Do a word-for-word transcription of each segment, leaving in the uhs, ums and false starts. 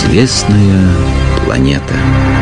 Неизвестная планета.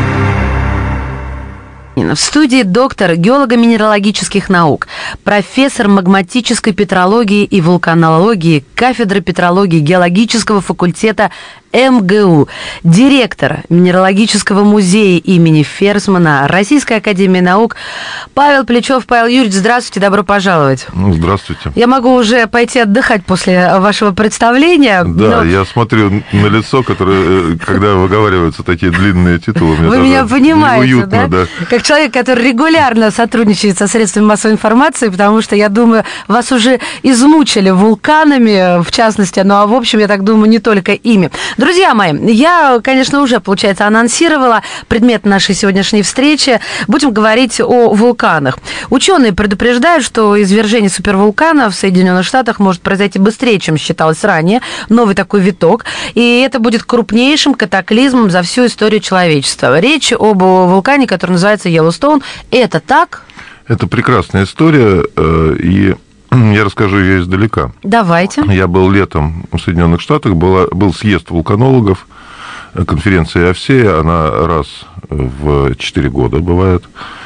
В студии доктор геолого-минералогических наук, профессор магматической петрологии и вулканологии кафедры петрологии геологического факультета эм гэ у, директор Минералогического музея имени Ферсмана Российской академии наук Павел Плечев. Павел Юрьевич, здравствуйте, добро пожаловать. Ну, здравствуйте. Я могу уже пойти отдыхать после вашего представления. Да, но... я смотрю на лицо, которое, когда выговариваются такие длинные титулы, мне Вы меня понимаете, уютно, да? да? Как человек, который регулярно сотрудничает со средствами массовой информации, потому что, я думаю, вас уже измучили вулканами, в частности, ну, а в общем, я так думаю, не только ими. Друзья мои, я, конечно, уже, получается, анонсировала предмет нашей сегодняшней встречи. Будем говорить о вулканах. Ученые предупреждают, что извержение супервулкана в Соединенных Штатах может произойти быстрее, чем считалось ранее. Новый такой виток. И это будет крупнейшим катаклизмом за всю историю человечества. Речь об вулкане, который называется Йеллоустоун. Это так? Это прекрасная история, и я расскажу ее издалека. Давайте. Я был летом в Соединенных Штатах, была, был съезд вулканологов, конференция ОФСЕя, она раз в четыре года бывает.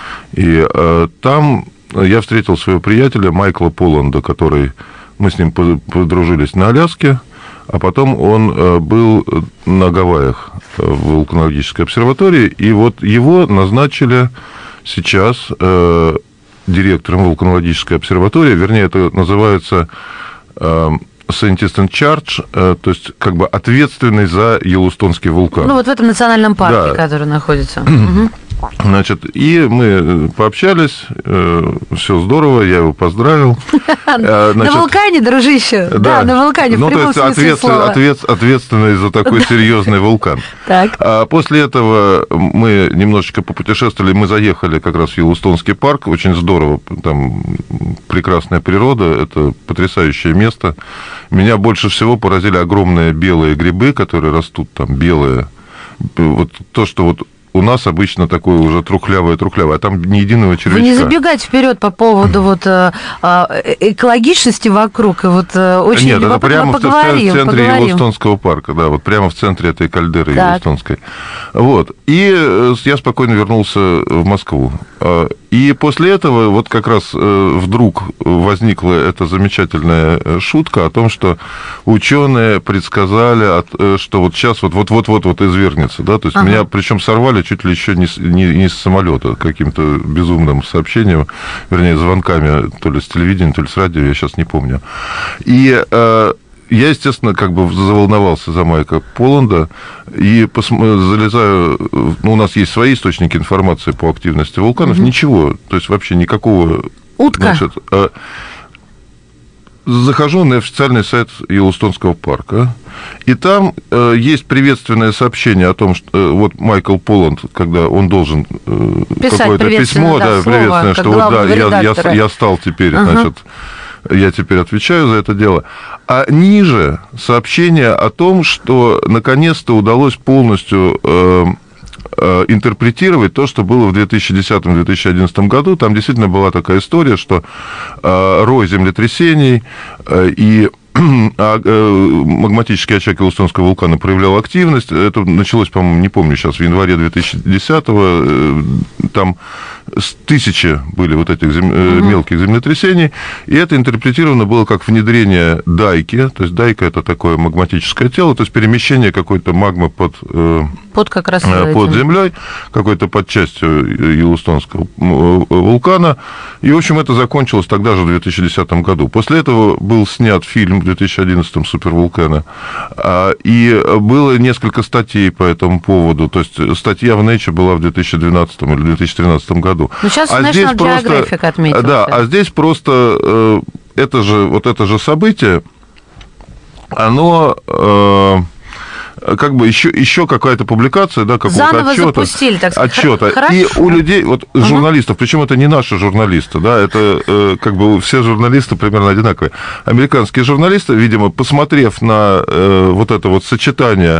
И э, там я встретил своего приятеля Майкла Поланда, который... Мы с ним подружились на Аляске, а потом он был на Гавайях в вулканологической обсерватории, и вот его назначили сейчас... Э, директором вулканологической обсерватории, вернее, это называется э, scientist in charge, э, то есть как бы ответственный за Йеллоустонский вулкан. Ну, вот в этом национальном парке, да. который находится. Значит, и мы пообщались, все здорово, я его поздравил. На вулкане, дружище? Да, на вулкане, в прямом смысле слова. Ответственный за такой серьезный вулкан. А после этого мы немножечко попутешествовали, мы заехали как раз в Йеллоустонский парк, очень здорово, там прекрасная природа, это потрясающее место. Меня больше всего поразили огромные белые грибы, которые растут там, белые. Вот то, что вот у нас обычно такое уже трухлявое-трухлявое, а там ни единого червячка. Вы не забегайте вперед по поводу вот экологичности вокруг, и вот очень Нет, любопытно. это прямо поговорим, в центре поговорим. Йеллоустонского парка, да, вот прямо в центре этой кальдеры так. Йеллоустонской. Вот. И я спокойно вернулся в Москву. И после этого вот как раз вдруг возникла эта замечательная шутка о том, что ученые предсказали, что вот сейчас вот-вот-вот вот извергнется, да, то есть ага. меня причем сорвали чуть ли еще не с, не, не с самолета, каким-то безумным сообщением, вернее, звонками, то ли с телевидения, то ли с радио, я сейчас не помню. И э, я, естественно, как бы заволновался за Майка Поланда, и пос- залезаю, ну, у нас есть свои источники информации по активности вулканов, угу. ничего, то есть вообще никакого... Утка. Значит, э, захожу на официальный сайт Йеллоустонского парка, и там э, есть приветственное сообщение о том, что э, вот Майкл Поланд, когда он должен э, какое-то письмо, да, да приветственное, что вот да, я, я, я стал теперь, ага. значит, я теперь отвечаю за это дело. А ниже сообщение о том, что наконец-то удалось полностью... Э, интерпретировать то, что было в две тысячи десятом - две тысячи одиннадцатом году. Там действительно была такая история, что э, рой землетрясений э, и магматический очаг Йеллоустонского вулкана проявлял активность. Это началось, по-моему, не помню сейчас, в январе две тысячи десятого. Там тысячи были вот этих зем... mm-hmm. мелких землетрясений. И это интерпретировано было как внедрение дайки. То есть дайка – это такое магматическое тело, то есть перемещение какой-то магмы под, под, как раз под землей, какой-то под частью Йеллоустонского вулкана. И, в общем, это закончилось тогда же, в две тысячи десятом году. После этого был снят фильм в две тысячи одиннадцатом «Супервулкана». И было несколько статей по этому поводу. То есть статья в Nature была в две тысячи двенадцатом или две тысячи тринадцатом году. Ну, сейчас а National Geographic отметился. Да, а здесь просто это же, вот это же событие, оно... как бы еще, еще какая-то публикация, да, какого-то заново отчета, запустили, так сказать. отчета. Хорошо. И у людей, вот Ага. журналистов, причем это не наши журналисты, да, это э, как бы все журналисты примерно одинаковые. Американские журналисты, видимо, посмотрев на э, вот это вот сочетание,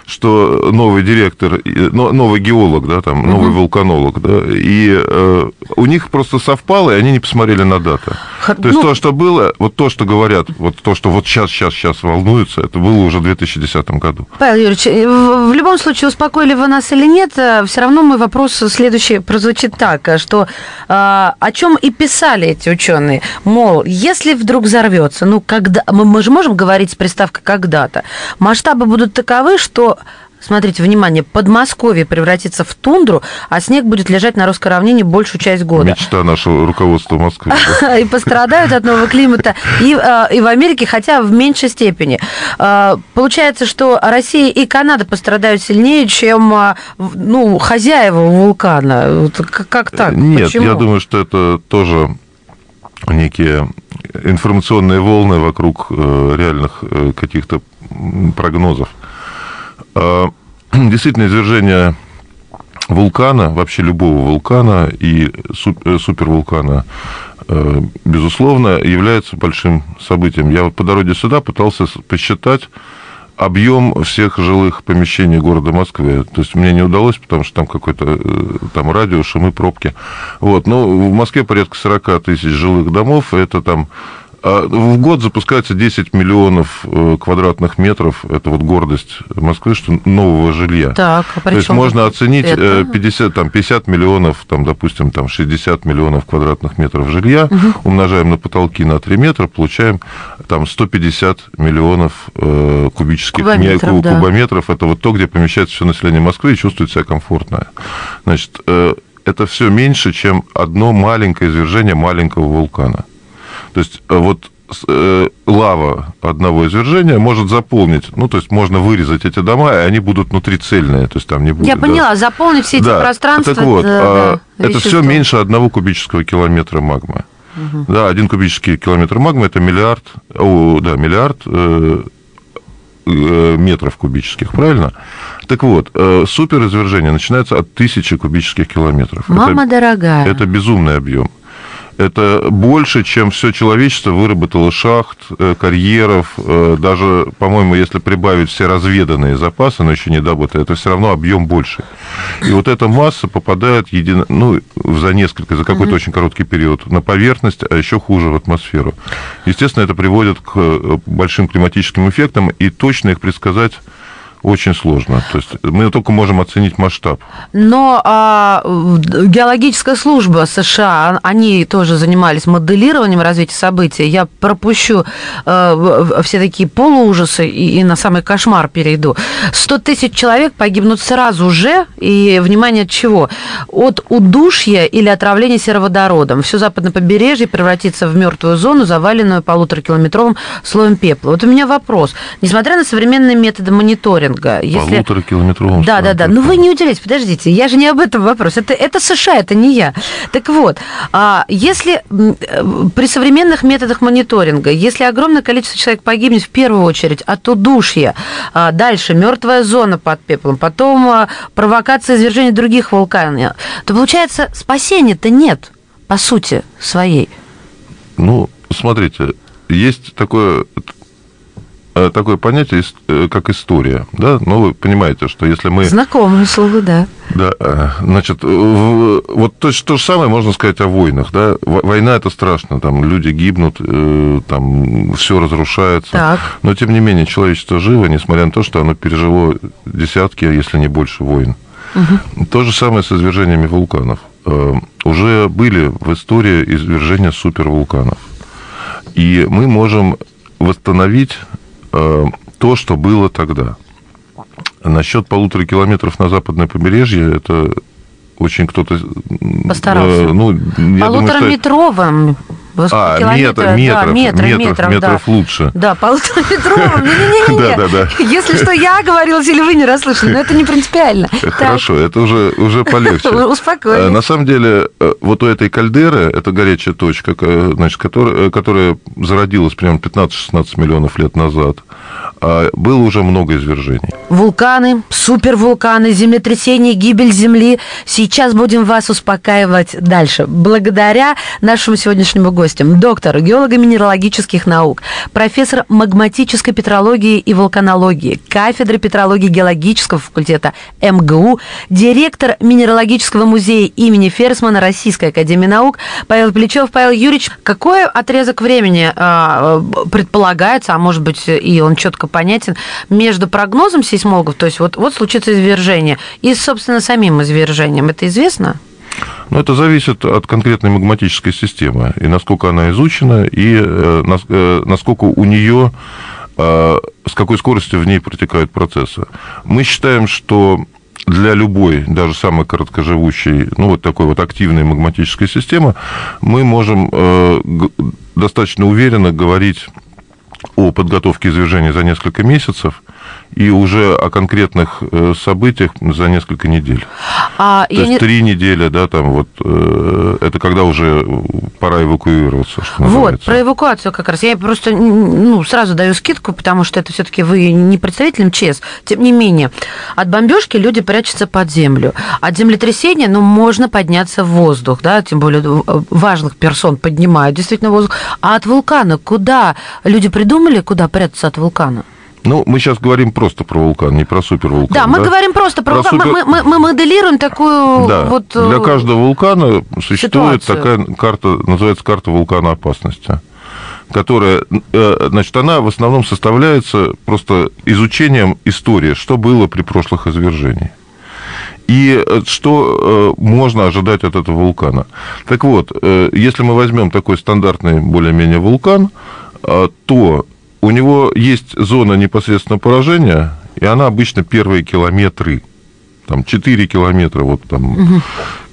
что новый директор, новый геолог, да, там, новый угу. вулканолог, да, и э, у них просто совпало, и они не посмотрели на дату. Х... То есть ну... то, что было, вот то, что говорят, вот то, что вот сейчас, сейчас, сейчас волнуются, это было уже в две тысячи десятом году. Павел Юрьевич, в любом случае, успокоили вы нас или нет, все равно мой вопрос следующий прозвучит так, что о чем и писали эти ученые, мол, если вдруг взорвется, ну, когда, мы, мы же можем говорить с приставкой «когда-то», масштабы будут таковы, что... Смотрите, внимание, Подмосковье превратится в тундру, а снег будет лежать на русском равнине большую часть года. Мечта нашего руководства Москвы. И пострадают от нового климата и, и в Америке, хотя в меньшей степени. Получается, что Россия и Канада пострадают сильнее, чем ну, хозяева вулкана. Как так? Нет, Почему? Я думаю, что это тоже некие информационные волны вокруг реальных каких-то прогнозов. Действительно, извержение вулкана, вообще любого вулкана и супервулкана, безусловно, является большим событием. Я вот по дороге сюда пытался посчитать объем всех жилых помещений города Москвы. То есть мне не удалось, потому что там какой-то там радиус, шумы, пробки. Вот. Но в Москве порядка сорок тысяч жилых домов, это там в год запускается десять миллионов квадратных метров. Это вот гордость Москвы, что нового жилья. Так, а То есть можно оценить пятьдесят, там, пятьдесят миллионов, там, допустим, там, шестьдесят миллионов квадратных метров жилья, угу. умножаем на потолки на три метра, получаем там, сто пятьдесят миллионов э, кубических кубометров, не, да. кубометров. Это вот то, где помещается все население Москвы и чувствует себя комфортно. Значит, э, это все меньше, чем одно маленькое извержение маленького вулкана. То есть вот э, лава одного извержения может заполнить, ну, то есть можно вырезать эти дома, и они будут внутри цельные, то есть там не будет... Я да. поняла, заполнить все эти да. пространства... Так вот, да, да, это все меньше одного кубического километра магмы. Угу. Да, один кубический километр магмы – это миллиард, о, да, миллиард э, э, метров кубических, правильно? Так вот, э, суперизвержение начинается от тысячи кубических километров. Мама это, дорогая. Это безумный объем. Это больше, чем все человечество выработало шахт, карьеров, даже, по-моему, если прибавить все разведанные запасы, но еще не добытые, это все равно объем больше. И вот эта масса попадает едино, ну, за несколько, за какой-то mm-hmm. очень короткий период на поверхность, а еще хуже в атмосферу. Естественно, это приводит к большим климатическим эффектам, и точно их предсказать очень сложно. То есть мы только можем оценить масштаб. Но а, геологическая служба США, они тоже занимались моделированием развития событий. Я пропущу а, все такие полуужасы и, и на самый кошмар перейду. сто тысяч человек погибнут сразу же. И, внимание, от чего? От удушья или отравления сероводородом. Все западное побережье превратится в мертвую зону, заваленную полуторакилометровым слоем пепла. Вот у меня вопрос. Несмотря на современные методы мониторинга, если... Полуторакилометровым. Да, да, да. Ну вы не удивляйтесь, подождите, я же не об этом вопрос. Это, это США, это не я. Так вот, если при современных методах мониторинга, если огромное количество человек погибнет в первую очередь от удушья, дальше мертвая зона под пеплом, потом провокация извержения других вулканов, то получается спасения-то нет, по сути своей. Ну, смотрите, есть такое... такое понятие, как история, да, но вы понимаете, что если мы... Знакомое слово, да. Да, значит, вот то, то же самое можно сказать о войнах, да, война – это страшно, там люди гибнут, там все разрушается, так. но, тем не менее, человечество живо, несмотря на то, что оно пережило десятки, если не больше, войн. Угу. То же самое с извержениями вулканов. Уже были в истории извержения супервулканов, и мы можем восстановить то, что было тогда. Насчет полутора километров на западное побережье, это очень кто-то... Постарался. Ну, полутораметровым. А, метр, метров, да, метров, метров, метров, метров да. лучше. Да, полутораметровым. Не-не-не. Да, да, да. Если что, я оговорилась, или вы не расслышали, но это не принципиально. Хорошо, так. Это уже, уже полегче. Успокоились. На самом деле, вот у этой кальдеры, это горячая точка, значит, которая, которая зародилась примерно пятнадцать-шестнадцать миллионов лет назад, было уже много извержений. Вулканы, супервулканы, землетрясения, гибель Земли. Сейчас будем вас успокаивать дальше. Благодаря нашему сегодняшнему гостю. гостем доктор геолого-минералогических наук, профессор магматической петрологии и вулканологии, кафедры петрологии геологического факультета эм гэ у, директор Минералогического музея имени Ферсмана Российской академии наук Павел Плечев. Павел Юрьевич, какой отрезок времени э, предполагается, а может быть и он четко понятен, между прогнозом сейсмологов, то есть вот, вот случится извержение, и, собственно, самим извержением? Это известно? Ну, это зависит от конкретной магматической системы, и насколько она изучена, и э, нас, э, насколько у нее, э, с какой скоростью в ней протекают процессы. Мы считаем, что для любой, даже самой короткоживущей, ну, вот такой вот активной магматической системы, мы можем э, г- достаточно уверенно говорить о подготовке извержения за несколько месяцев и уже о конкретных событиях за несколько недель. А То есть не... три недели, да, там вот, э, это когда уже пора эвакуироваться, что называется. Вот, про эвакуацию как раз. Я просто ну, сразу даю скидку, потому что это все-таки вы не представитель эм че эс. Тем не менее, от бомбежки люди прячутся под землю. От землетрясения, ну, можно подняться в воздух, да, тем более важных персон поднимают действительно воздух. А от вулкана куда? Люди придумали, куда прятаться от вулкана? Ну, мы сейчас говорим просто про вулкан, не про супервулкан. Да, мы да? говорим просто про, про вулкан. Супер... Мы, мы, мы моделируем такую да. вот Для каждого вулкана существует ситуацию. Такая карта, называется карта вулкана опасности, которая, значит, она в основном составляется просто изучением истории, что было при прошлых извержениях. И что можно ожидать от этого вулкана. Так вот, если мы возьмем такой стандартный более-менее вулкан, то у него есть зона непосредственного поражения, и она обычно первые километры, там четыре километра, вот там, угу.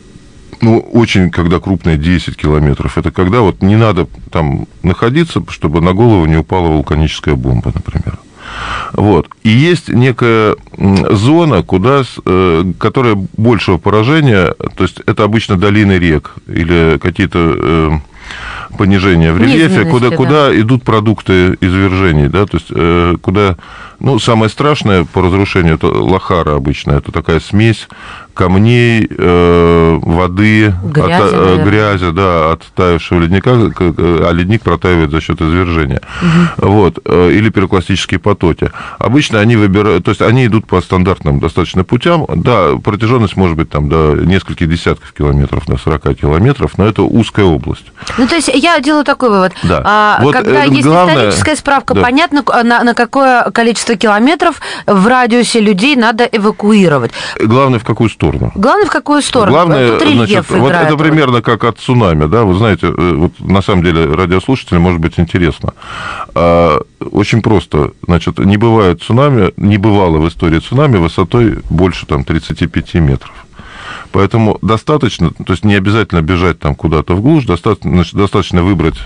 ну, очень, когда крупные, десять километров, это когда вот не надо там находиться, чтобы на голову не упала вулканическая бомба, например. Вот. И есть некая зона, куда, которая большего поражения, то есть это обычно долины рек или какие-то понижения в рельефе, куда, да. куда идут продукты извержений, да, то есть куда, ну, самое страшное по разрушению это Лохара обычно, это такая смесь камней, воды, грязи, от, грязи, да, от таявшего ледника, а ледник протаивает за счет извержения. Угу. Вот, или пирокластические потоки. Обычно они выбирают, то есть они идут по стандартным достаточно путям, да, протяженность может быть там до нескольких десятков километров, до сорока километров, но это узкая область. Ну, то есть я делаю такой вывод. Да. А, вот когда есть главное... историческая справка, да. понятно, на, на какое количество километров в радиусе людей надо эвакуировать. Главное, в какую сторону. Главное, в какую сторону. Главное, значит, вот это примерно как от цунами, да, вы знаете, вот на самом деле радиослушателям может быть интересно. Очень просто, значит, не бывает цунами, не бывало в истории цунами высотой больше там тридцати пяти метров. Поэтому достаточно, то есть не обязательно бежать там куда-то в глушь, достаточно, значит, достаточно выбрать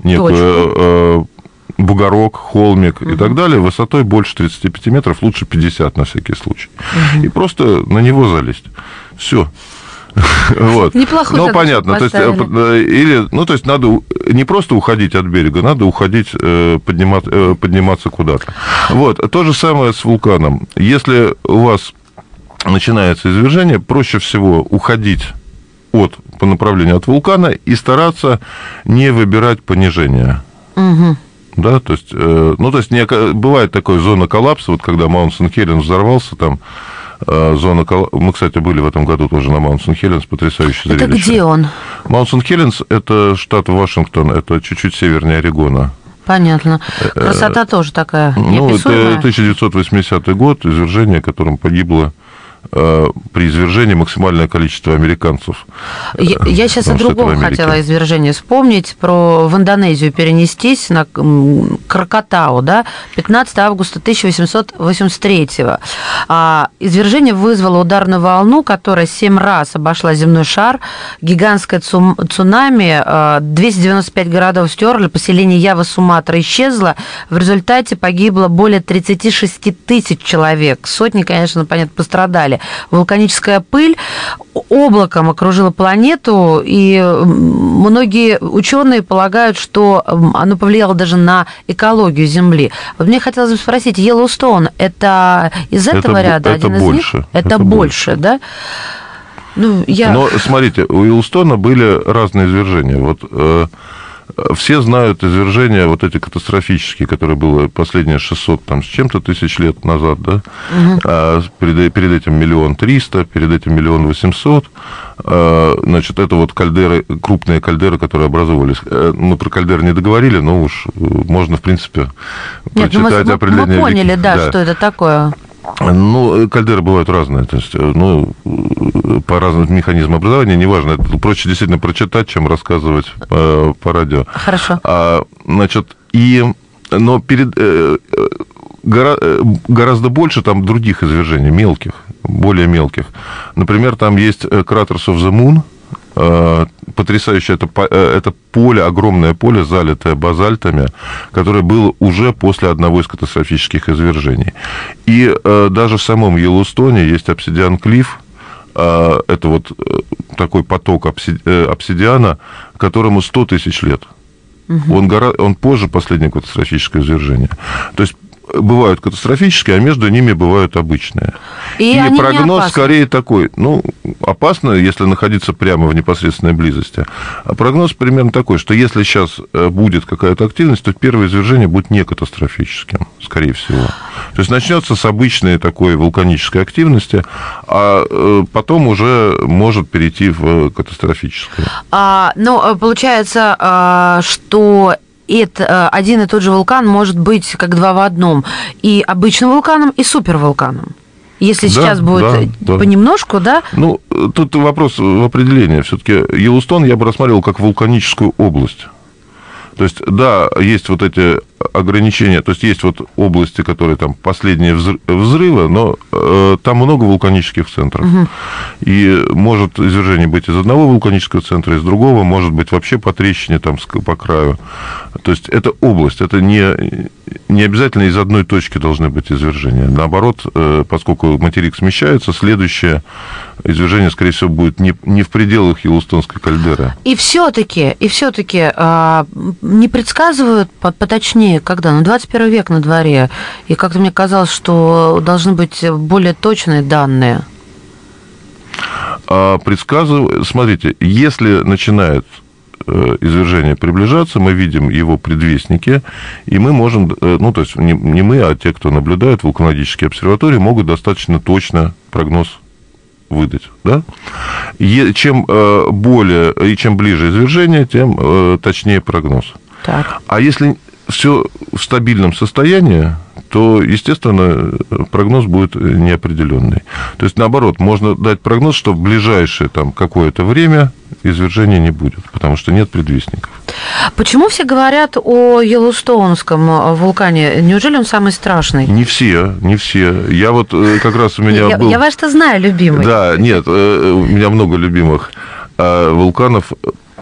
некую бугорок, холмик угу. и так далее, высотой больше тридцати пяти метров, лучше пятьдесят на всякий случай. Угу. И просто на него залезть. Все. Вот. Неплохо. Ну, понятно. То есть, или, ну, то есть надо не просто уходить от берега, надо уходить, подниматься, подниматься куда-то. Вот. То же самое с вулканом. Если у вас начинается извержение, проще всего уходить от, по направлению от вулкана и стараться не выбирать понижение. Угу. Да, то есть, ну, то есть, не, бывает такое зона коллапса, вот когда Маунт Сент-Хеленс взорвался, там, зона коллапса, мы, кстати, были в этом году тоже на Маунт Сент-Хеленс, потрясающее зрелище. Это где он? Маунт Сент-Хеленс – это штат Вашингтон, это чуть-чуть севернее Орегона. Понятно. Красота тоже такая неописуемая. Ну, это тысяча девятьсот восьмидесятый год, извержение, в котором погибло при извержении максимальное количество американцев. Я, я сейчас о другом хотела извержение вспомнить, про в Индонезию перенестись, на Кракатау, да, пятнадцатого августа тысяча восемьсот восемьдесят третьего. А, извержение вызвало ударную волну, которая семь раз обошла земной шар, гигантское цунами, двести девяносто пять городов стерли, поселение Ява, Суматра исчезло, в результате погибло более тридцать шесть тысяч человек, сотни, конечно, понятно, пострадали. Вулканическая пыль облаком окружила планету, и многие ученые полагают, что оно повлияло даже на экологию Земли. Вот мне хотелось бы спросить, Йеллоустоун – это из этого это, ряда это один больше, из них? Это, это больше, больше, да? Ну, я... Но, смотрите, у Йеллоустона были разные извержения. Вот все знают извержения вот эти катастрофические, которые было последние шестьсот там, с чем-то тысяч лет назад, да? Угу. А перед, перед этим миллион триста, перед этим миллион восемьсот. Значит, это вот кальдеры, крупные кальдеры, которые образовывались. Мы про кальдеры не договорили, но уж можно, в принципе, Нет, прочитать мы, определение. Мы поняли, да, да, что это такое. Ну, кальдеры бывают разные, то есть, ну, по разным механизмам образования, неважно, это проще действительно прочитать, чем рассказывать по, по радио. Хорошо. А, значит, и, но перед, гора, гораздо больше там других извержений, мелких, более мелких. Например, там есть Craters of the Moon, потрясающее это, это поле, огромное поле, залитое базальтами, которое было уже после одного из катастрофических извержений. И даже в самом Йеллоустоне есть обсидиан-клифф, это вот такой поток обсидиана, которому сто тысяч лет. Угу. Он, гора... он позже последнего катастрофического извержения. То есть бывают катастрофические, а между ними бывают обычные. И, и прогноз скорее такой, ну, опасно, если находиться прямо в непосредственной близости. А прогноз примерно такой, что если сейчас будет какая-то активность, то первое извержение будет не катастрофическим, скорее всего. То есть начнется с обычной такой вулканической активности, а потом уже может перейти в катастрофическое. А, ну, получается, что это один и тот же вулкан может быть как два в одном. И обычным вулканом, и супервулканом. Если да, сейчас будет да, понемножку, да? Ну, тут вопрос в определении. Все-таки Йеллоустон я бы рассматривал как вулканическую область. То есть, да, есть вот эти ограничения, то есть, есть вот области, которые там последние взрывы, но э, там много вулканических центров. Угу. И может извержение быть из одного вулканического центра, из другого, может быть вообще по трещине, там, по краю. То есть, это область, это не, не обязательно из одной точки должны быть извержения. Наоборот, э, поскольку материк смещается, следующее извержение, скорее всего, будет не, не в пределах Йеллоустонской кальдеры. И все-таки, и все-таки э, не предсказывают поточнее, когда? Ну, двадцать первый век на дворе, и как-то мне казалось, что должны быть более точные данные. А предсказывают, смотрите, если начинает извержение приближаться, мы видим его предвестники, и мы можем, ну, то есть не, не мы, а те, кто наблюдает вулканологические обсерватории, могут достаточно точно прогноз выдать, да? И чем более и чем ближе извержение, тем точнее прогноз. Так. А если все в стабильном состоянии, то, естественно, прогноз будет неопределенный. То есть, наоборот, можно дать прогноз, что в ближайшее там, какое-то время извержения не будет, потому что нет предвестников. Почему все говорят о Йеллоустонском вулкане? Неужели он самый страшный? Не все, не все. Я вот как раз у меня я, был... Я ваш-то знаю, любимый. Да, нет, у меня много любимых вулканов.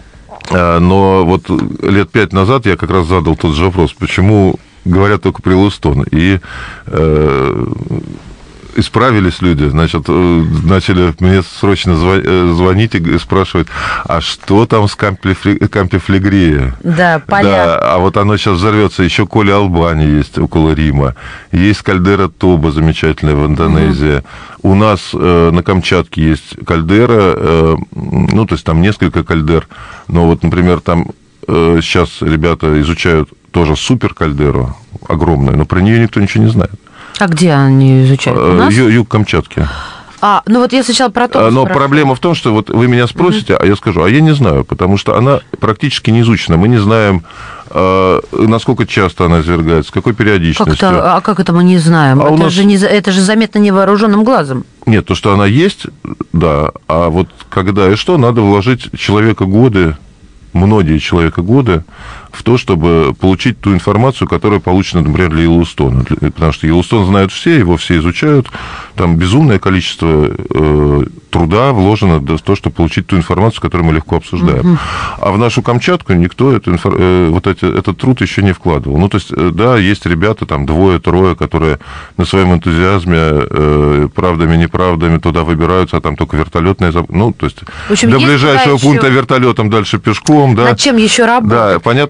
Но вот лет пять назад я как раз задал тот же вопрос, почему говорят только про Йеллоустон. И э, исправились люди, значит, начали мне срочно звонить и спрашивать, а что там с Кампи Флегрия? Да, поля. Да, а вот оно сейчас взорвется. Еще Коля Албани есть около Рима. Есть кальдера Тоба замечательная в Индонезии. Mm-hmm. У нас э, на Камчатке есть кальдера, э, ну, то есть там несколько кальдер. Но вот, например, там э, сейчас ребята изучают тоже суперкальдеру огромную, но про нее никто ничего не знает. А где они изучают? У нас? Юг Камчатки. А, ну вот я сначала про то. Но проблема в том, что вот вы меня спросите, mm-hmm. а я скажу, а я не знаю, потому что она практически не изучена. Мы не знаем, насколько часто она извергается, с какой периодичностью. Как-то, а как это мы не знаем? А это, нас... же не, это же заметно невооруженным глазом. Нет, то, что она есть, да, а вот когда и что, надо вложить человека годы, многие человека годы в то, чтобы получить ту информацию, которая получена, например, для Йеллоустона. Потому что Йеллоустон знают все, его все изучают. Там безумное количество э, труда вложено в то, чтобы получить ту информацию, которую мы легко обсуждаем. Uh-huh. А в нашу Камчатку никто эту, э, вот эти, этот труд еще не вкладывал. Ну, то есть, э, да, есть ребята, там, двое-трое, которые на своем энтузиазме, э, правдами, неправдами туда выбираются, а там только вертолетные... Ну, то есть, общем, до ближайшего пункта еще... вертолетом, дальше пешком, да. Над чем еще работать? Да, понятно,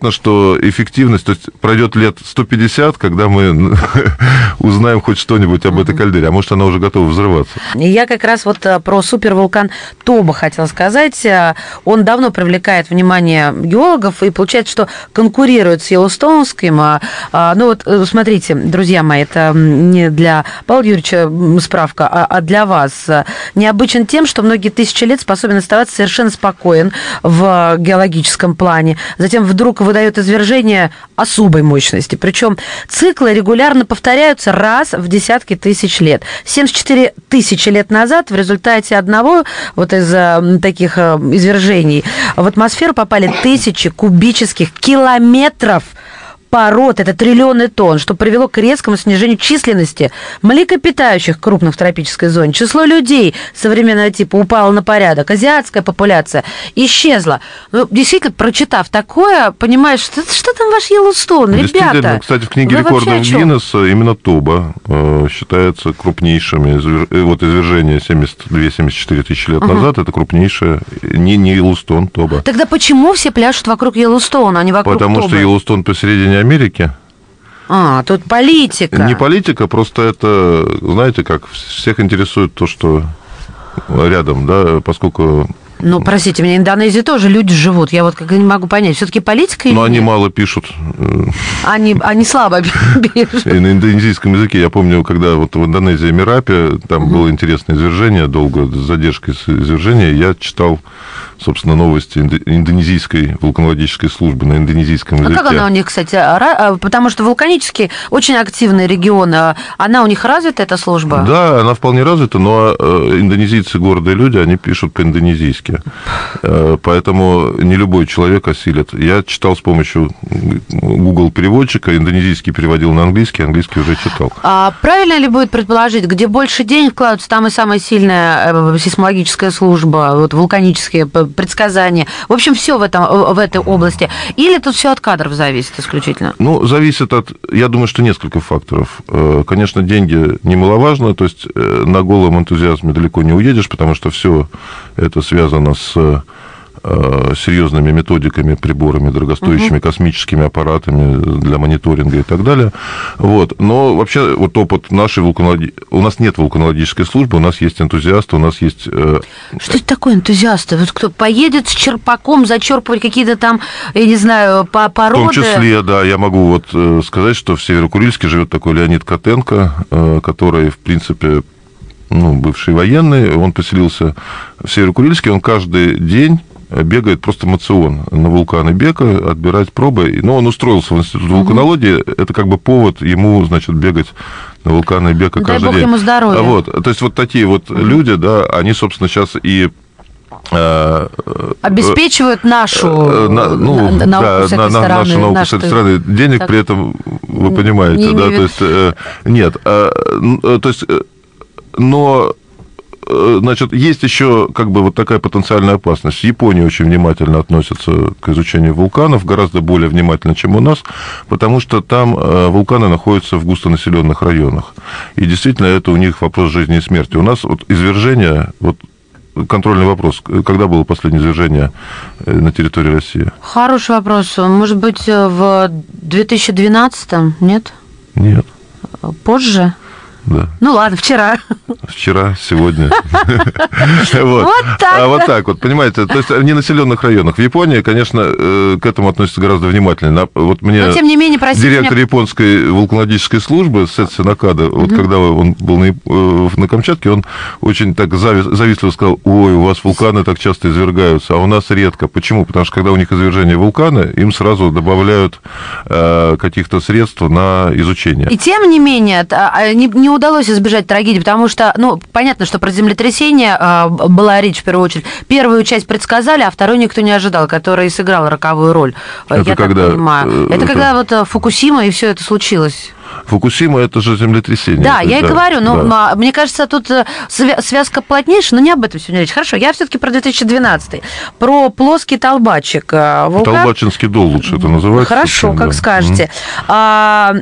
понятно, что эффективность, то есть пройдет лет сто пятьдесят, когда мы узнаем хоть что-нибудь об этой кальдере, а может, она уже готова взрываться. Я как раз вот про супервулкан Тоба хотела сказать. Он давно привлекает внимание геологов, и получается, что конкурирует с Йеллоустоунским. Ну вот, смотрите, друзья мои, это не для Павла Юрьевича справка, а для вас. Необычен тем, что многие тысячи лет способен оставаться совершенно спокоен в геологическом плане. Затем вдруг выдает извержение особой мощности. Причем циклы регулярно повторяются раз в десятки тысяч лет. семьдесят четыре тысячи лет назад в результате одного вот из таких извержений в атмосферу попали тысячи кубических километров пород, это триллионы тонн, что привело к резкому снижению численности млекопитающих крупных в тропической зоне. Число людей современного типа упало на порядок. Азиатская популяция исчезла. Ну, действительно, прочитав такое, понимаешь, что, что там ваш Йеллоустоун, ребята? Кстати, в книге рекордов Гиннесса именно Тоба э, считается крупнейшими. Вот извержение семьдесят два - семьдесят четыре тысячи лет uh-huh. назад, это крупнейшее, не, не Йеллоустон, Тоба. Тогда почему все пляшут вокруг Йеллоустона, а не вокруг Потому Тобы? Потому что Йеллоустон посередине Америки. А, тут политика. Не политика, просто это, знаете, как всех интересует то, что рядом, да, поскольку... Ну, простите, меня в Индонезии тоже люди живут. Я вот как не могу понять, все-таки политика или Но они нет? мало пишут. Они, они слабо пишут. И на индонезийском языке, я помню, когда вот в Индонезии Мерапе, там угу. было интересное извержение, долго с задержкой извержения, я читал, собственно, новости индонезийской вулканологической службы на индонезийском языке. А как она у них, кстати, потому что вулканический очень активный регион, она у них развита, эта служба? Да, она вполне развита, но индонезийцы, гордые люди, они пишут по-индонезийски. Поэтому не любой человек осилит. Я читал с помощью Google переводчика, индонезийский переводил на английский, английский уже читал. А правильно ли будет предположить, где больше денег вкладываются, там и самая сильная сейсмологическая служба, вот вулканические предсказания, в общем, все в, этом, в этой области? Или тут все от кадров зависит исключительно? Ну, зависит от, я думаю, что несколько факторов. Конечно, деньги немаловажно, то есть на голом энтузиазме далеко не уедешь, потому что все это связано с серьезными методиками, приборами, дорогостоящими угу. космическими аппаратами для мониторинга и так далее. Вот. Но вообще вот опыт нашей вулканологии... У нас нет вулканологической службы, у нас есть энтузиасты, у нас есть... Что это такое энтузиасты? Вот кто поедет с черпаком зачерпывать какие-то там, я не знаю, породы? В том числе, да, я могу вот сказать, что в Северо-Курильске живет такой Леонид Котенко, который, в принципе, ну, бывший военный, он поселился в Северо-Курильске, он каждый день бегает просто мацион на вулканы Бека, отбирать пробы. Но он устроился в институт вулканологии, угу. это как бы повод ему, значит, бегать на вулканы Бека Дай каждый бог день. Ему здоровья. Вот. То есть вот такие вот угу. люди, да, они, собственно, сейчас и обеспечивают нашу на, ну, науку да, с этой на, стороны. нашу науку с этой стороны. Денег так, при этом, вы понимаете, да, то есть нет. То есть, но значит, есть еще как бы вот такая потенциальная опасность. Япония очень внимательно относится к изучению вулканов, гораздо более внимательно, чем у нас, потому что там вулканы находятся в густонаселенных районах. И действительно, это у них вопрос жизни и смерти. У нас вот извержение, вот контрольный вопрос, когда было последнее извержение на территории России? Хороший вопрос. Может быть, в две тысячи двенадцатом, нет? Нет. Позже? Да. Ну ладно, вчера. Вчера, сегодня. Вот. Вот так. А вот так вот, понимаете, то есть в ненаселенных районах. В Японии, конечно, к этому относятся гораздо внимательнее. Вот мне но, тем не менее, директор меня... японской вулканологической службы Сэци Накада, угу. вот когда он был на, на Камчатке, он очень так завистливо сказал: ой, у вас вулканы так часто извергаются, а у нас редко. Почему? Потому что когда у них извержение вулкана, им сразу добавляют э, каких-то средств на изучение. И тем не менее, не, не удалось избежать трагедии, потому что, ну, понятно, что про землетрясение э, была речь в первую очередь. Первую часть предсказали, а вторую никто не ожидал, которая и сыграла роковую роль. Это я когда, так понимаю. Это, это когда вот Фукусима и все это случилось. Фукусима – это же землетрясение. Да, я да, и говорю, но да. мне кажется, тут связка плотнейшая, но не об этом сегодня речь. Хорошо, я все-таки про две тысячи двенадцатый, про плоский Толбачик. Вулкан... Толбачинский дол лучше это называется. Хорошо, как да. скажете. Mm-hmm.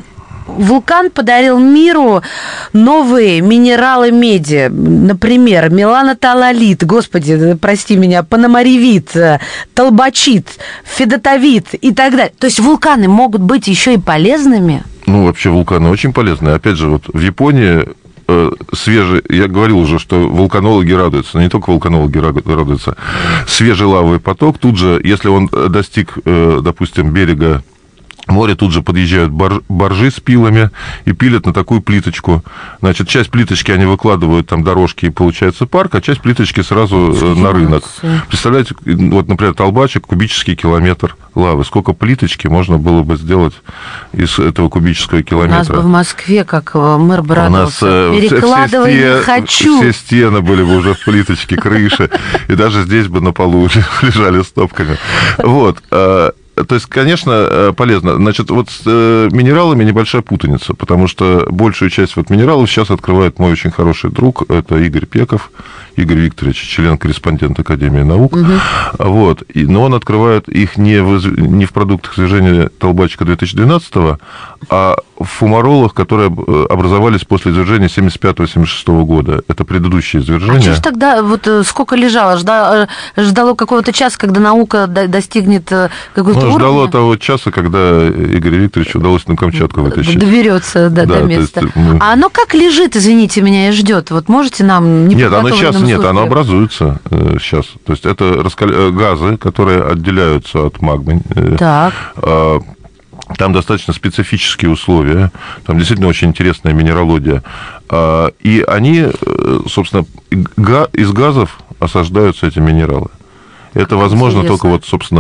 вулкан подарил миру новые минералы меди. Например, меланоталалит, господи, прости меня, паномаривит, толбачит, федотовит и так далее. То есть вулканы могут быть еще и полезными? Ну, вообще вулканы очень полезны. Опять же, вот в Японии э, свежий, я говорил уже, что вулканологи радуются, но не только вулканологи радуются. Свежий лавовый поток, тут же, если он достиг, э, допустим, берега моря, тут же подъезжают бар, баржи с пилами и пилят на такую плиточку. Значит, часть плиточки они выкладывают, там дорожки, и получается парк, а часть плиточки сразу Фигурцы. на рынок. Представляете, вот, например, Толбачик, кубический километр лавы. Сколько плиточки можно было бы сделать из этого кубического километра? У нас бы в Москве, как мэр Бородовцев, перекладывай не хочу. Все стены были бы уже в плиточке, крыши, и даже здесь бы на полу лежали стопками. Вот. То есть, конечно, полезно. Значит, вот с минералами небольшая путаница, потому что большую часть вот минералов сейчас открывает мой очень хороший друг, это Игорь Пеков, Игорь Викторович, член-корреспондент Академии наук. Угу. Вот. И, но он открывает их не в, не в продуктах извержения Толбачика две тысячи двенадцатого, а в фумаролах, которые образовались после извержения семьдесят пятого — семьдесят шестого года. Это предыдущее извержение. А что ж тогда вот сколько лежало? Ждало, ждало какого-то часа, когда наука достигнет какого-то ну, уровня? Ждало того часа, когда Игорю Викторовичу удалось на Камчатку вытащить. Доберется да, да, до места. Есть, мы... А оно как лежит, извините меня, и ждет? Вот можете нам... Нет, оно сейчас нет, оно образуется сейчас. То есть это раскал... газы, которые отделяются от магмы. Так. Там достаточно специфические условия, там действительно очень интересная минералогия. И они, собственно, из газов осаждаются эти минералы. Это как возможно интересно. Только вот, собственно,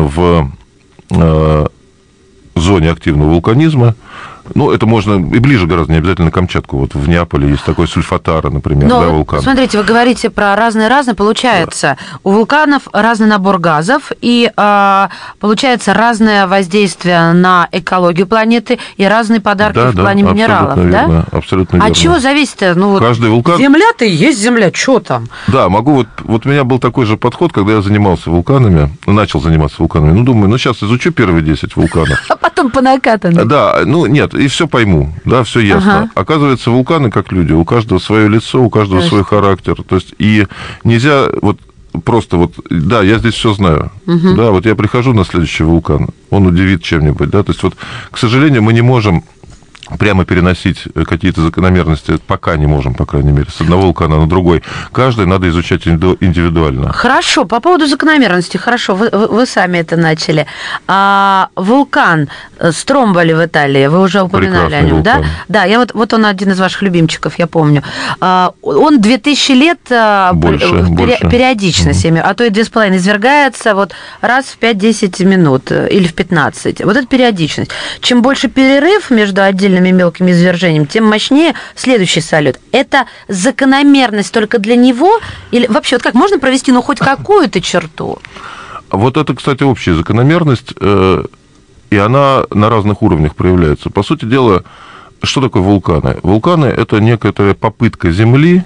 в зоне активного вулканизма. Ну, это можно и ближе гораздо, не обязательно Камчатку. Вот в Неаполе есть такой Сульфатара, например, но, да, вулкан. Смотрите, вы говорите про разные-разные. Получается, да. у вулканов разный набор газов, и а, получается разное воздействие на экологию планеты и разные подарки да, в да, плане минералов, верно, да? Абсолютно верно. А от чего зависит? Ну, вот каждый вулкан... Земля-то и есть земля, что там? Да, могу вот... Вот у меня был такой же подход, когда я занимался вулканами, начал заниматься вулканами. Ну, думаю, ну, сейчас изучу первые десять вулканов. А потом по накатанной. Да, ну, нет, и все пойму, да, все ясно. Ага. Оказывается, вулканы как люди, у каждого свое лицо, у каждого Конечно. свой характер. То есть, и нельзя вот просто вот, да, я здесь все знаю, угу. да, вот я прихожу на следующий вулкан, он удивит чем-нибудь, да, то есть, вот, к сожалению, мы не можем прямо переносить какие-то закономерности, пока не можем, по крайней мере, с одного вулкана на другой. Каждый надо изучать индивидуально. Хорошо, по поводу закономерности, хорошо, вы, вы сами это начали. А, вулкан Стромболи в Италии, вы уже упоминали Прекрасный о нем, вулкан. да? Да, я вот, вот он один из ваших любимчиков, я помню. А, он две тысячи лет больше, в больше. периодичностями, угу. а то и две с половиной извергается вот раз в пять-десять минут или в пятнадцать. Вот это периодичность. Чем больше перерыв между отдельными мелкими извержениями, тем мощнее следующий салют. Это закономерность только для него? Или вообще, вот как можно провести, ну, хоть какую-то черту? Вот это, кстати, общая закономерность, и она на разных уровнях проявляется. По сути дела, что такое вулканы? Вулканы – это некая попытка Земли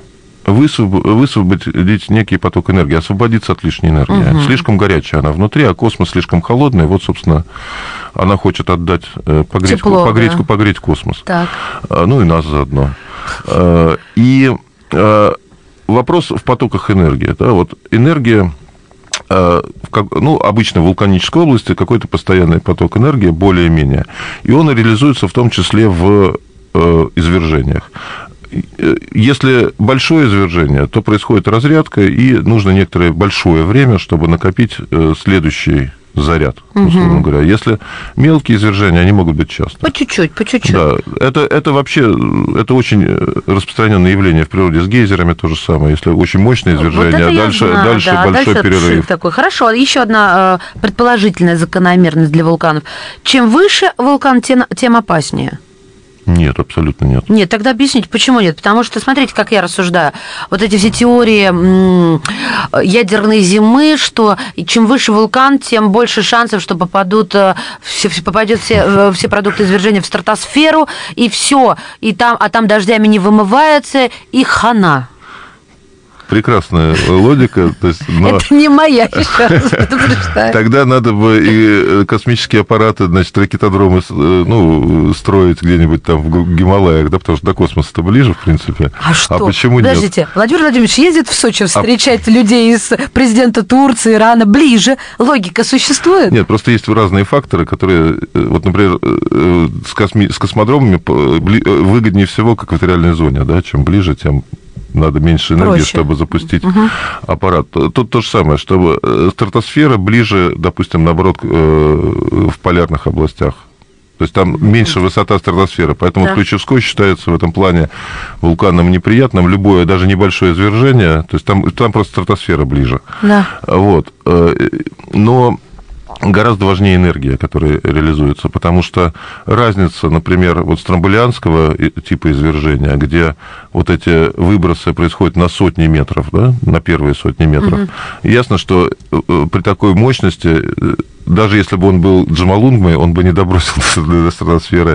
высвободить некий поток энергии, освободиться от лишней энергии. Угу. Слишком горячая она внутри, а космос слишком холодный. Вот, собственно, она хочет отдать, погреть, Тепло, погреть, да. погреть космос. Так. Ну и нас заодно. И вопрос в потоках энергии. Да? Вот энергия, ну, обычно в вулканической области какой-то постоянный поток энергии, более-менее. И он реализуется в том числе в извержениях. Если большое извержение, то происходит разрядка, и нужно некоторое большое время, чтобы накопить следующий заряд, условно угу. говоря. Если мелкие извержения, они могут быть часто. По чуть-чуть, по чуть-чуть. Да, это, это вообще, это очень распространенное явление в природе. С гейзерами то же самое. Если очень мощное извержение, вот дальше, знаю, дальше да, большой дальше перерыв. Такой. Хорошо, еще одна предположительная закономерность для вулканов. Чем выше вулкан, тем, тем опаснее. Нет, абсолютно нет. Нет, тогда объясните, почему нет? Потому что, смотрите, как я рассуждаю. Вот эти все теории ядерной зимы, что чем выше вулкан, тем больше шансов, что попадут, попадет все, все продукты извержения в стратосферу, и все, и там, а там дождями не вымывается, и хана. прекрасная логика. То есть, но... Это не моя, еще раз предупреждаю. Тогда надо бы и космические аппараты, значит, ракетодромы, ну, строить где-нибудь там в Гималаях, да, потому что до космоса-то ближе, в принципе. А что? А почему Подождите, нет? Владимир Владимирович ездит в Сочи встречать а... людей из президента Турции, Ирана, ближе. Логика существует? Нет, просто есть разные факторы, которые, вот, например, с, косми... с космодромами выгоднее всего как в экваториальной зоне, да, чем ближе, тем надо меньше энергии, проще, чтобы запустить угу. аппарат. Тут то же самое, чтобы стратосфера ближе, допустим, наоборот, в полярных областях. То есть там меньше высота стратосферы. Поэтому да. Ключевской считается в этом плане вулканом неприятным. Любое, даже небольшое извержение, то есть там, там просто стратосфера ближе. Да. Вот. Но гораздо важнее энергия, которая реализуется, потому что разница, например, вот стромболианского типа извержения, где вот эти выбросы происходят на сотни метров, да, на первые сотни метров, угу. Ясно, что при такой мощности, даже если бы он был Джомолунгмой, он бы не добросил до стратосферы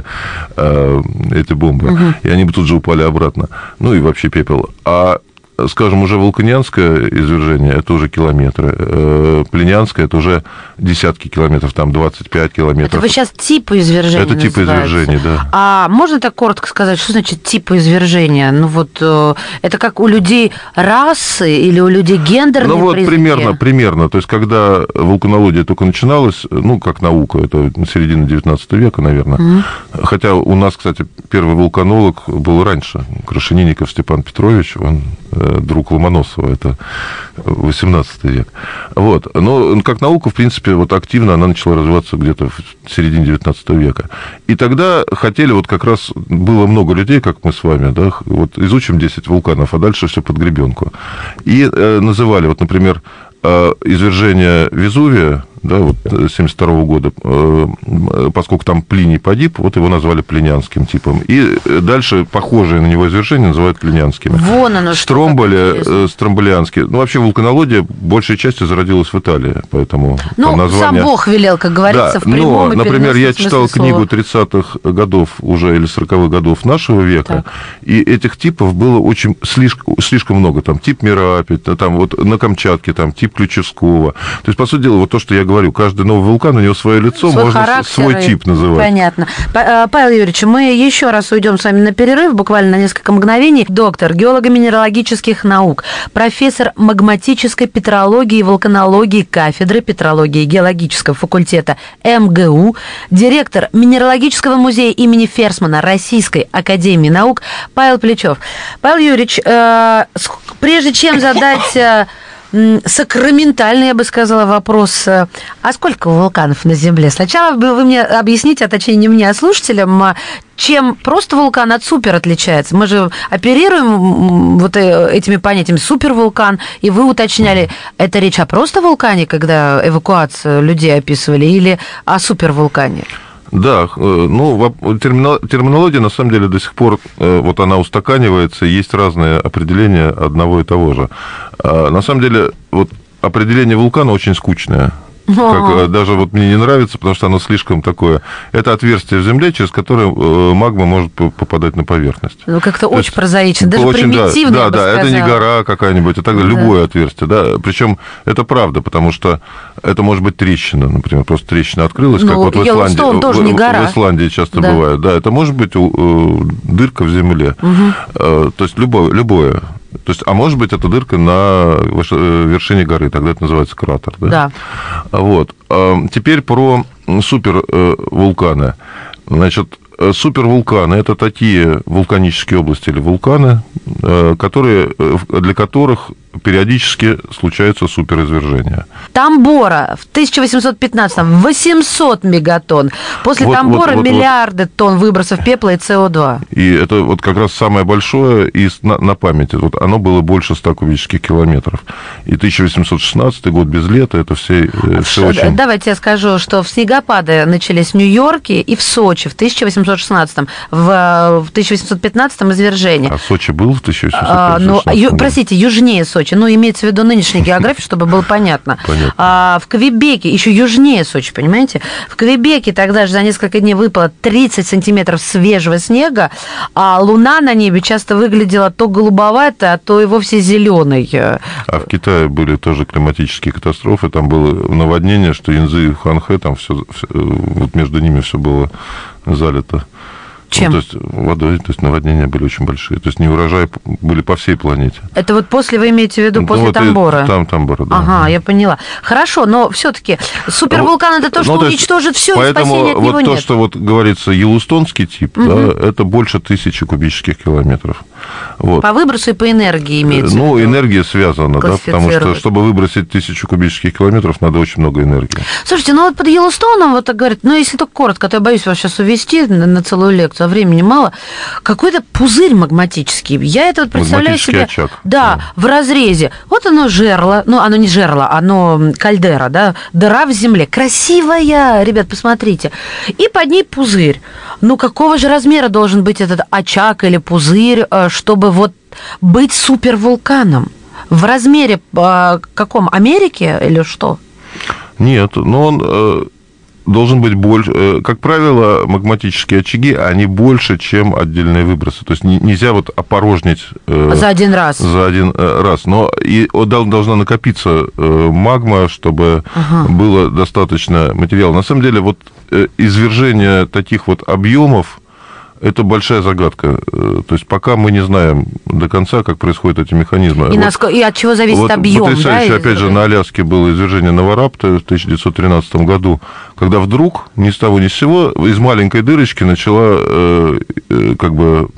э, эти бомбы, угу. И они бы тут же упали обратно. Ну и вообще пепел. А скажем, уже вулканианское извержение, это уже километры. Плинианское, это уже десятки километров, там двадцать пять километров. Это вы сейчас типы извержения Это типы извержений, да. А можно так коротко сказать, что значит типы извержения? Ну вот, это как у людей расы или у людей гендерные Ну вот, признаки? примерно, примерно. То есть, когда вулканология только начиналась, ну, как наука, это середина девятнадцатого века, наверное. Mm-hmm. Хотя у нас, кстати, первый вулканолог был раньше. Крашенинников Степан Петрович, он друг Ломоносова, это восемнадцатый век. Вот. Но как наука, в принципе, вот активно она начала развиваться где-то в середине девятнадцатого века. И тогда хотели, вот как раз было много людей, как мы с вами, да, вот изучим десять вулканов, а дальше все под гребенку. И э, называли, вот, например, э, извержение Везувия, да, вот семьдесят второго года, поскольку там Плиний погиб, вот его назвали плинианским типом. И дальше похожие на него извержения называют плинианскими. Вон оно, Стромболи, стромболианские. Ну, вообще вулканология большей частью зародилась в Италии, поэтому ну, название... сам Бог велел, как говорится, да, в прямом но, и например, я читал слова. книгу тридцатых годов уже, или сороковых годов нашего века, так. И этих типов было очень слишком, слишком много. Там тип Мерапи, там вот на Камчатке, там тип Ключевского. То есть, по сути дела, вот то, что я говорю, каждый новый вулкан, у него свое лицо, свой можно характер, свой тип называть. Понятно. Павел Юрьевич, мы еще раз уйдем с вами на перерыв, буквально на несколько мгновений. Доктор геолого-минералогических наук, профессор магматической петрологии и вулканологии кафедры петрологии и геологического факультета эм гэ у, директор Минералогического музея имени Ферсмана Российской академии наук Павел Плечев. Павел Юрьевич, прежде чем задать... сакраментальный, я бы сказала, вопрос. А сколько вулканов на Земле? Сначала вы мне объясните, а точнее не мне, а слушателям, чем просто вулкан от супер отличается. Мы же оперируем вот этими понятиями супервулкан, и вы уточняли, это речь о просто вулкане, когда эвакуацию людей описывали, или о супервулкане? Да, ну, терминология, на самом деле, до сих пор, вот она устаканивается, есть разные определения одного и того же. На самом деле, вот определение вулкана очень скучное. Как, даже вот мне не нравится, потому что оно слишком такое. Это отверстие в земле, через которое магма может попадать на поверхность. Ну, как-то очень прозаично, даже очень, примитивно. Да, да, да, это не гора какая-нибудь, и так далее, да. Любое отверстие. Да. Причем это правда, потому что это может быть трещина, например, просто трещина открылась, ну, как вот в Исландии. Тоже не гора. В Исландии часто да. бывает. Да, это может быть дырка в земле. Угу. То есть любое, любое. То есть, а может быть, это дырка на вершине горы, тогда это называется кратер. Да. да. Вот. Теперь про супервулканы. Значит, супервулканы – это такие вулканические области или вулканы, которые, для которых периодически случаются суперизвержения. Тамбора в тысяча восемьсот пятнадцатом восемьсот мегатонн. После вот, Тамбора вот, вот, миллиарды вот. тонн выбросов пепла и це о два. И это вот как раз самое большое из, на, на памяти. Вот оно было больше ста кубических километров. И тысяча восемьсот шестнадцатый год без лета, это все, все очень... Давайте я скажу, что в снегопады начались в Нью-Йорке и в Сочи в тысяча восемьсот шестнадцатом. В, в тысяча восемьсот пятнадцатом извержение. А Сочи был в тысяча восемьсот шестнадцатом? А, ну, ю, простите, южнее Сочи. ну, имеется в виду нынешняя география, чтобы было понятно. Понятно. А, в Квебеке, еще южнее Сочи, понимаете, в Квебеке тогда же за несколько дней выпало тридцать сантиметров свежего снега, а луна на небе часто выглядела то голубоватой, а то и вовсе зеленой. А в Китае были тоже климатические катастрофы, там было наводнение, что Янцзы и Ханхэ, там все, вот между ними все было залито. Чем? Ну, то есть водой, то есть наводнения были очень большие. То есть неурожаи были по всей планете. Это вот после, вы имеете в виду, Ну, после вот Тамбора? Там Тамбора, да. Ага, я поняла. Хорошо, но все-таки супервулкан это то, что ну, уничтожит все, и поэтому спасения от вот него то, нет. что вот говорится Йеллоустонский тип, угу. да, это больше тысячи кубических километров. Вот. По выбросу и по энергии имеется. Ну, в виду. энергия связана, да, потому что, чтобы выбросить тысячу кубических километров, надо очень много энергии. Слушайте, ну вот под Йеллоустоном, вот так говорят, ну, если только коротко, то я боюсь вас сейчас увести на, на целую лекцию, а времени мало, какой-то пузырь магматический. Я это вот представляю себе... очаг. Да, да, в разрезе. Вот оно жерло, ну, оно не жерло, оно кальдера, да, дыра в земле. Красивая, ребят, посмотрите. И под ней пузырь. Ну, какого же размера должен быть этот очаг или пузырь, чтобы вот быть супервулканом? В размере э, каком? Америки или что? Нет, но он э, должен быть больше. Э, как правило, магматические очаги, они больше, чем отдельные выбросы. То есть не, нельзя вот опорожнить... Э, за один раз. За один э, раз. Но и должна накопиться э, магма, чтобы ага. было достаточно материала. На самом деле, вот э, извержение таких вот объемов, это большая загадка. То есть пока мы не знаем до конца, как происходят эти механизмы. И, вот, насколько, и от чего зависит вот объем. Потрясающе, Да, опять же, на Аляске было извержение Наварапта в тысяча девятьсот тринадцатом году, когда вдруг ни с того ни с сего из маленькой дырочки начала э, э, как бы...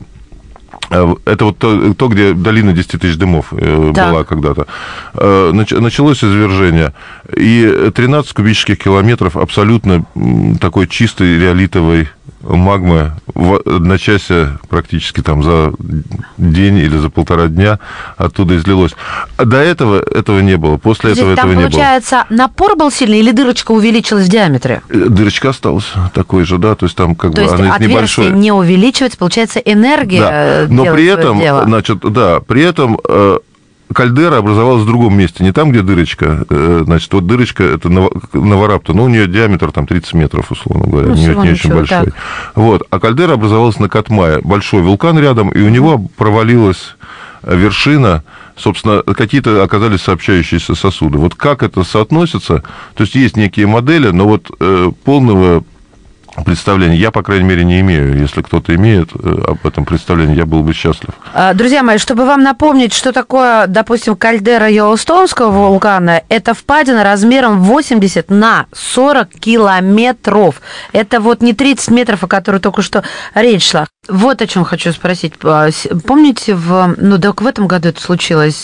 Это вот то, то, где долина десяти тысяч дымов так. была когда-то. Началось извержение, и тринадцать кубических километров абсолютно такой чистой реолитовой магмы в одночасье практически там за день или за полтора дня оттуда излилось. До этого этого не было, после Здесь, этого там, этого не было. Получается, напор был сильный или дырочка увеличилась в диаметре? Дырочка осталась такой же, да, то есть там как то бы есть она отверстие небольшое. не увеличивается, получается, энергия. Да. Но при этом, дело. значит, да, при этом кальдера образовалась в другом месте, не там, где дырочка. Значит, вот дырочка, это Наварапта, но у нее диаметр там тридцать метров, условно говоря, ну, не, не очень большой. Так. Вот. А кальдера образовалась на Катмае, большой вулкан рядом, и у него провалилась вершина, собственно, какие-то оказались сообщающиеся сосуды. Вот как это соотносится, то есть есть некие модели, но вот э, полного представления я, по крайней мере, не имею. Если кто-то имеет об этом представление, я был бы счастлив. Друзья мои, чтобы вам напомнить, что такое, допустим, кальдера Йеллоустонского вулкана, это впадина размером восемьдесят на сорок километров. Это вот не тридцать метров, о которой только что речь шла. Вот о чем хочу спросить. Помните, в, ну, да, в этом году это случилось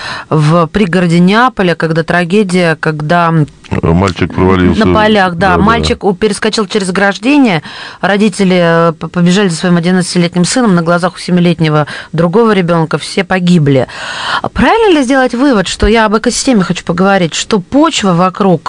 в пригороде Неаполя, когда трагедия, когда... Мальчик провалился. На полях, да. да Мальчик да. перескочил через ограждение, родители побежали за своим одиннадцатилетним сыном, на глазах у семилетнего другого ребенка все погибли. Правильно ли сделать вывод, что я об экосистеме хочу поговорить, что почва вокруг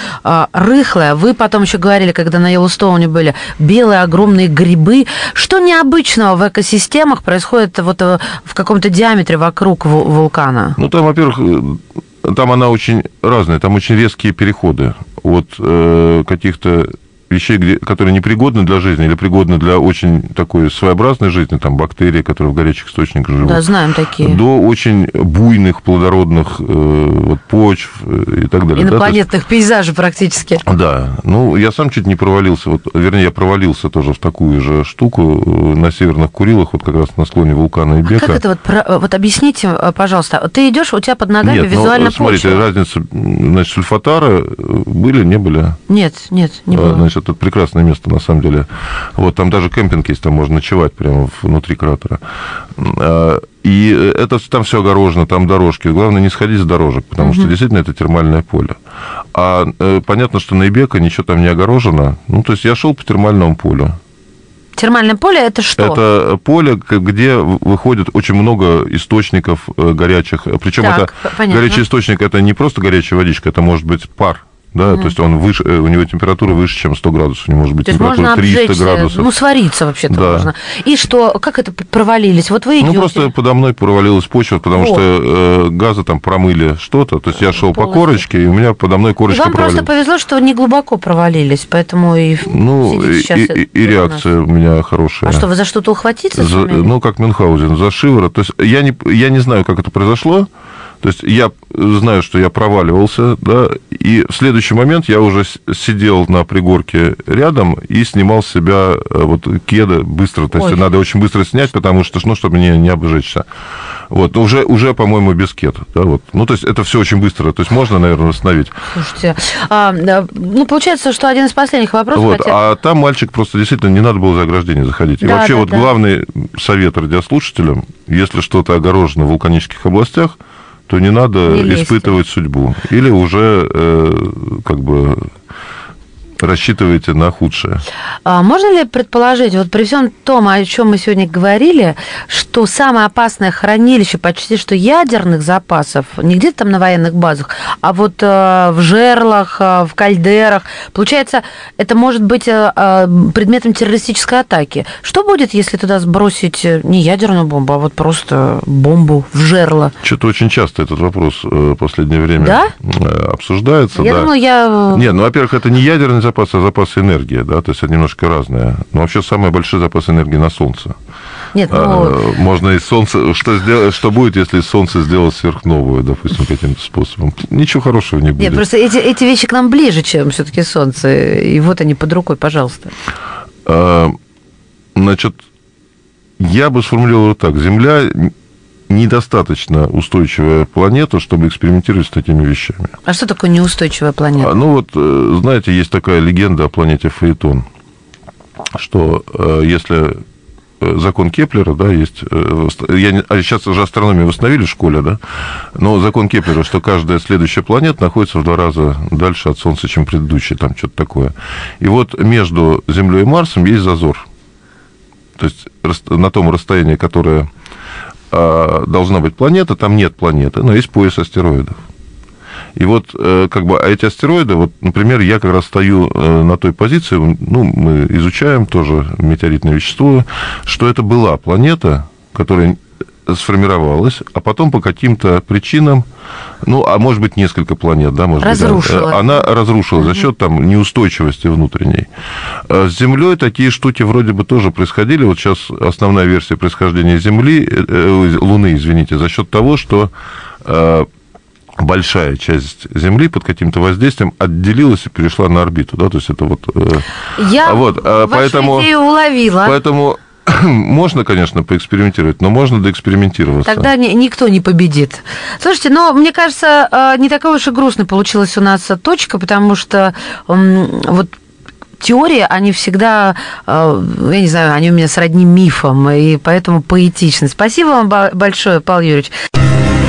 рыхлая, вы потом еще говорили, когда на Йеллоустоуне были белые огромные грибы, что необычного в экосистемах происходит вот в каком-то диаметре вокруг вулкана? Ну, там, во-первых, там она очень разная, там очень резкие переходы от э, каких-то вещей, где, которые непригодны для жизни или пригодны для очень такой своеобразной жизни, там бактерии, которые в горячих источниках живут. Да, знаем такие. До очень буйных, плодородных э, вот, почв и так далее. Инопланетных, да, есть, пейзажей практически. Да. Ну, я сам чуть не провалился, вот, вернее, я провалился тоже в такую же штуку на Северных Курилах, вот как раз на склоне вулкана Ибека. А как это вот, про, вот объясните, пожалуйста, ты идешь, у тебя под ногами нет, визуально ну, смотрите, почва. разница, значит, сульфатары были, не были? Нет, нет, не было. Значит, это прекрасное место, на самом деле. Вот, там даже кемпинг есть, там можно ночевать прямо внутри кратера. И это, там все огорожено, там дорожки. Главное, не сходить с дорожек, потому угу. что действительно это термальное поле. А понятно, что на Ибека ничего там не огорожено. Ну, то есть я шел по термальному полю. Термальное поле – это что? Это поле, где выходит очень много источников горячих. Причем это понятно. Горячий источник – это не просто горячая водичка, это может быть пар. Да, mm. то есть он выше, у него температура выше, чем сто градусов, не может быть то температура триста градусов. Ну, свариться вообще-то да. можно. И что, как это провалились? Вот вы идете... Ну, просто подо мной провалилась почва, потому О. что э, газы там промыли что-то, то есть я шел по корочке, и у меня подо мной корочка провалилась. Вам провалилась. просто повезло, что не глубоко провалились, поэтому и ну, и, сейчас... И, и, и реакция у меня хорошая. А что, вы за что-то ухватиться за, Ну, как Мюнхгаузен, за шиворот. То есть я не, я не знаю, как это произошло. То есть я знаю, что я проваливался, да, и в следующий момент я уже сидел на пригорке рядом и снимал с себя вот кеды быстро. То есть Ой. надо очень быстро снять, потому что, ну, чтобы не, не обжечься. Вот, уже, уже, по-моему, без кед. Да, вот. Ну, то есть это все очень быстро. То есть можно, наверное, восстановить. Слушайте, а, ну, получается, что один из последних вопросов... Вот, хотя... А там мальчик просто действительно не надо было за ограждение заходить. И да, вообще да, вот да. главный совет радиослушателям, если что-то огорожено в вулканических областях, то не надо не испытывать судьбу. Или уже э, как бы рассчитываете на худшее. А можно ли предположить, вот при всем том, о чем мы сегодня говорили, что самое опасное хранилище почти что ядерных запасов не где-то там на военных базах, а вот э, в жерлах, э, в кальдерах, получается, это может быть э, предметом террористической атаки. Что будет, если туда сбросить не ядерную бомбу, а вот просто бомбу в жерло? Что-то очень часто этот вопрос в последнее время да? обсуждается. Я да. думаю, я... Не, ну, во-первых, это не ядерный запас, запасы, а запасы энергии, да, то есть это немножко разное. Но вообще самый большой запас энергии на Солнце. Нет, ну... Можно из Солнца... Что, сделать, что будет, если из Солнца сделать сверхновую, допустим, каким-то способом? Ничего хорошего не будет. Нет, просто эти, эти вещи к нам ближе, чем все-таки Солнце. И вот они под рукой, пожалуйста. Значит, я бы сформулировал так. Земля... недостаточно устойчивая планета, чтобы экспериментировать с такими вещами. А что такое неустойчивая планета? Ну вот, знаете, есть такая легенда о планете Фаэтон, что если закон Кеплера, да, есть... Я, а сейчас уже астрономию восстановили в школе, да, но закон Кеплера, что каждая следующая планета находится в два раза дальше от Солнца, чем предыдущая, там что-то такое. И вот между Землей и Марсом есть зазор. То есть на том расстоянии, которое должна быть планета, там нет планеты, но есть пояс астероидов. И вот, как бы, эти астероиды, вот, например, я как раз стою на той позиции, ну, мы изучаем тоже метеоритное вещество, что это была планета, которая сформировалась, а потом по каким-то причинам, ну, а может быть, несколько планет, да, может разрушила. быть, она разрушила за счет там неустойчивости внутренней. С Землей такие штуки вроде бы тоже происходили. Вот сейчас основная версия происхождения Земли, э, Луны, извините, за счет того, что э, большая часть Земли под каким-то воздействием отделилась и перешла на орбиту, да, то есть это вот... Э, Я вот, вашу поэтому, идею уловила. Поэтому... Можно, конечно, поэкспериментировать, но можно доэкспериментироваться. Тогда никто не победит. Слушайте, но мне кажется, не такая уж и грустная получилась у нас точка, потому что вот теории, они всегда, я не знаю, они у меня сродни мифам, и поэтому поэтичны. Спасибо вам большое, Павел Юрьевич.